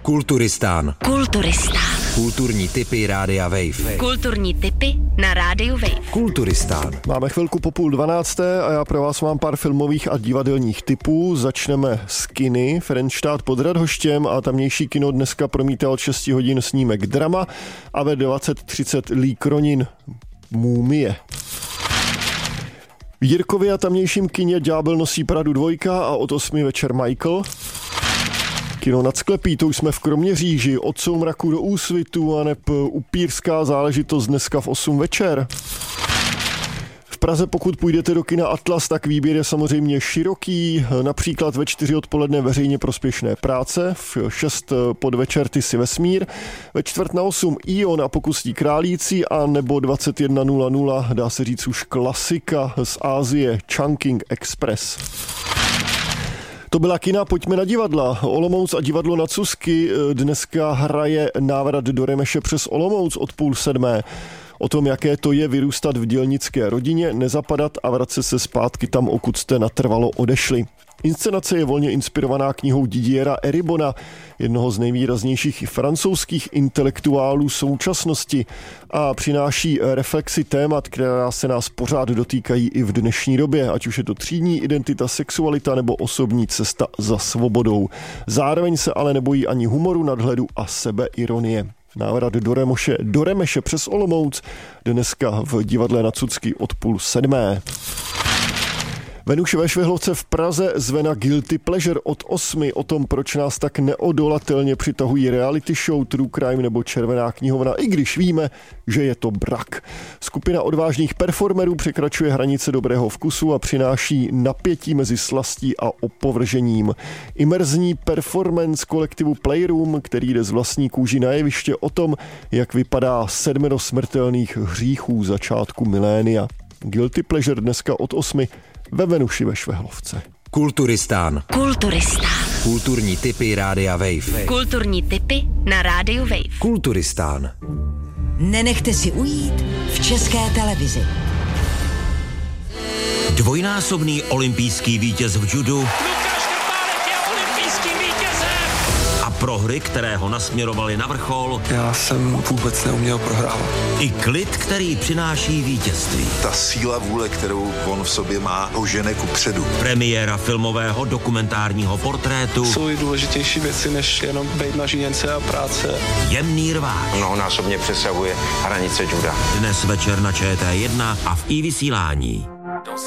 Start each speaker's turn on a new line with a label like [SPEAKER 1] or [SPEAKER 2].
[SPEAKER 1] Kulturistán.
[SPEAKER 2] Kulturistán.
[SPEAKER 1] Kulturní tipy Rádia Wave.
[SPEAKER 2] Kulturní tipy na Rádiu Wave.
[SPEAKER 1] Kulturistán.
[SPEAKER 3] Máme chvilku po 11:30 a já pro vás mám pár filmových a divadelních tipů. Začneme s kiny. Ferenštát pod Radhoštěm a tamnější kino dneska promítal 6 hodin snímek Drama a ve 20:30 Lee Cronin Múmie. V Jirkově a tamnějším kině Ďábel nosí Pradu 2 a od 8 večer Michael. Kino nad Sklepí, to už jsme v Kroměříži, od soumraku do úsvitu a neb upírská záležitost dneska v 8 večer. V Praze, pokud půjdete do kina Atlas, tak výběr je samozřejmě široký, například ve 4 odpoledne veřejně prospěšné práce, v 6 podvečer Ty si vesmír, ve 7:45 Ion a Pokusní králíci a nebo 21:00, dá se říct už klasika z Asie, Chungking Express. To byla kina, pojďme na divadla. Olomouc a divadlo na Cusky dneska hraje Návrat do Remeše přes Olomouc od 6:30. O tom, jaké to je vyrůstat v dělnické rodině, nezapadat a vracet se zpátky tam, odkud jste natrvalo odešli. Inscenace je volně inspirovaná knihou Didiera Eribona, jednoho z nejvýraznějších francouzských intelektuálů současnosti, a přináší reflexi témat, která se nás pořád dotýkají i v dnešní době, ať už je to třídní identita, sexualita nebo osobní cesta za svobodou. Zároveň se ale nebojí ani humoru, nadhledu a sebeironie. Návrat do Remeše přes Olomouc dneska v divadle na Cucky od 6:30. Venuši ve Švehlovce v Praze zve na Guilty Pleasure od 8 o tom, proč nás tak neodolatelně přitahují reality show, True Crime nebo Červená knihovna, i když víme, že je to brak. Skupina odvážných performerů překračuje hranice dobrého vkusu a přináší napětí mezi slastí a opovržením. Imerzní performance kolektivu Playroom, který jde z vlastní kůži na jeviště o tom, jak vypadá 7 smrtelných hříchů začátku milénia. Guilty Pleasure dneska od 8 ve Venuši ve Švehlovce.
[SPEAKER 1] Kulturistán.
[SPEAKER 2] Kulturistán.
[SPEAKER 1] Kulturní tipy Rádia Wave.
[SPEAKER 2] Kulturní tipy na Rádiu Wave.
[SPEAKER 1] Kulturistán.
[SPEAKER 4] Nenechte si ujít v České televizi.
[SPEAKER 5] Dvojnásobný olympijský vítěz v judu
[SPEAKER 6] Lukáš Krpálek je olympijským vítězem!
[SPEAKER 5] a prohry, které ho nasměrovaly na vrchol,
[SPEAKER 7] Já jsem vůbec neuměl prohrávat.
[SPEAKER 5] i klid, který přináší vítězství.
[SPEAKER 8] Ta síla vůle, kterou on v sobě má, ho žene kupředu.
[SPEAKER 5] Premiéra filmového dokumentárního portrétu
[SPEAKER 7] Jsou i důležitější věci, než jenom být na žíněnce a práce.
[SPEAKER 5] Jemný rváč.
[SPEAKER 9] Mnohonásobně přesahuje hranice juda.
[SPEAKER 5] Dnes večer na ČT1 a v iVysílání.